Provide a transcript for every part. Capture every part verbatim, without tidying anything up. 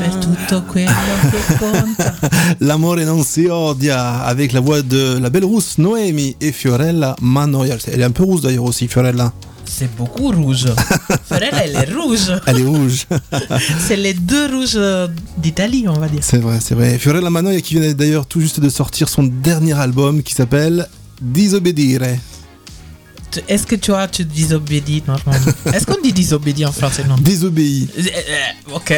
è tutto quello che conta. L'amore non si odia, avec la voix de la belle rousse Noemi et Fiorella Mannoia. Elle est un peu rousse d'ailleurs aussi, Fiorella. C'est beaucoup rouge. Fiorella, elle est rouge. Elle est rouge. C'est les deux rouges d'Italie, on va dire. C'est vrai, c'est vrai. Fiorella Mannoia qui vient d'ailleurs tout juste de sortir son dernier album qui s'appelle Disobbedire. Est-ce que tu vois, tu disobéis normalement? Est-ce qu'on dit disobéis en français? Non. Désobéi. Euh, euh, ok.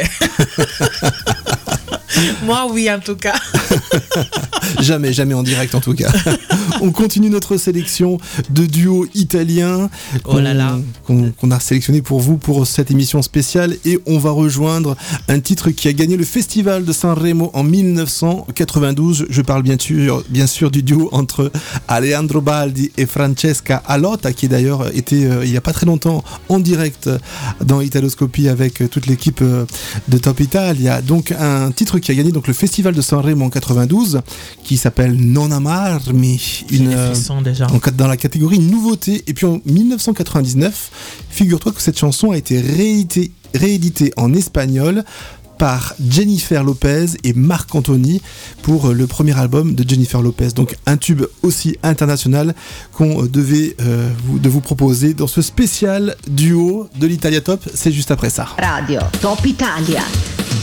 Moi, oui, en tout cas. Jamais, jamais en direct en tout cas. On continue notre sélection de duos italiens oh là là. Qu'on, qu'on a sélectionné pour vous pour cette émission spéciale et on va rejoindre un titre qui a gagné le festival de Sanremo en dix-neuf cent quatre-vingt-douze. Je parle bien sûr, bien sûr du duo entre Alejandro Baldi et Francesca Alotta qui d'ailleurs était euh, il n'y a pas très longtemps en direct dans Italoscopie avec toute l'équipe de Top Italia. Donc un titre qui a gagné donc le festival de Sanremo en quatre-vingt-douze qui s'appelle Non Amarmi, une, euh, déjà. En, dans la catégorie nouveauté. Et puis en dix-neuf cent quatre-vingt-dix-neuf, figure-toi que cette chanson a été rééditée, rééditée en espagnol par Jennifer Lopez et Marc Anthony pour le premier album de Jennifer Lopez. Donc un tube aussi international qu'on devait euh, vous, de vous proposer dans ce spécial duo de l'Italia Top. C'est juste après ça. Radio Top Italia.